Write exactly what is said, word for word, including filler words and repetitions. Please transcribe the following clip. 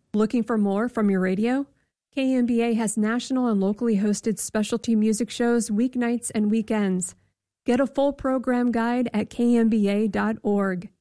Looking for more from your radio? K M B A has national and locally hosted specialty music shows weeknights and weekends. Get a full program guide at k m b a dot org.